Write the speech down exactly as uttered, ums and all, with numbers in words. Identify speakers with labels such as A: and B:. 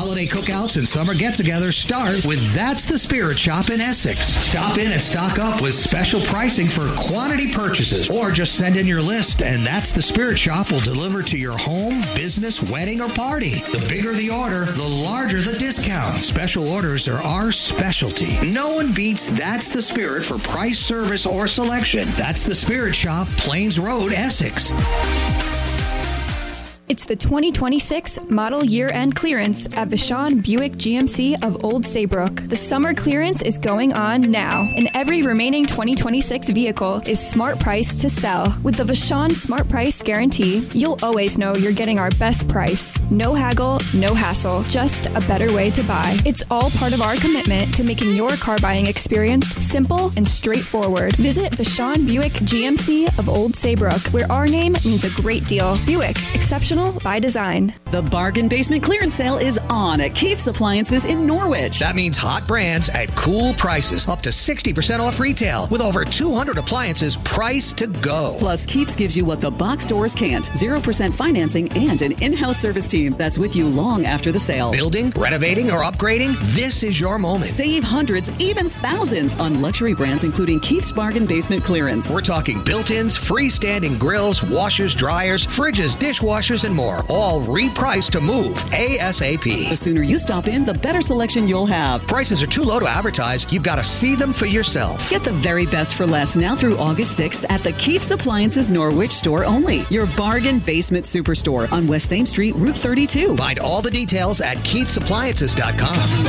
A: holiday cookouts and summer get-togethers start with That's the Spirit Shop in Essex. Stop in and stock up with special pricing for quantity purchases, or just send in your list and That's the Spirit Shop will deliver to your home, business, wedding, or party. The bigger the order, the larger the discount. Special orders are our specialty. No one beats That's the Spirit for price, service, or selection. That's the Spirit Shop, Plains Road, Essex.
B: It's the twenty twenty-six model year-end clearance at Vashon Buick G M C of Old Saybrook. The summer clearance is going on now, and every remaining twenty twenty-six vehicle is smart price to sell. With the Vashon Smart Price Guarantee, you'll always know you're getting our best price. No haggle, no hassle, just a better way to buy. It's all part of our commitment to making your car buying experience simple and straightforward. Visit Vashon Buick G M C of Old Saybrook, where our name means a great deal. Buick, exceptional by design.
C: The Bargain Basement Clearance Sale is on at Keith's Appliances in Norwich.
A: That means hot brands at cool prices, up to sixty percent off retail, with over two hundred appliances priced to go.
C: Plus, Keith's gives you what the box stores can't. zero percent financing and an in-house service team that's with you long after the sale.
A: Building, renovating, or upgrading? This is your moment.
C: Save hundreds, even thousands on luxury brands, including Keith's Bargain Basement Clearance.
A: We're talking built-ins, freestanding grills, washers, dryers, fridges, dishwashers, and more, all repriced to move ASAP.
C: The sooner you stop in, the better selection you'll have.
A: Prices are too low to advertise. You've got to see them for yourself.
C: Get the very best for less now through August sixth at the Keith's Appliances Norwich store only. Your bargain basement superstore on West Thames Street, Route thirty-two.
A: Find all the details at keiths appliances dot com.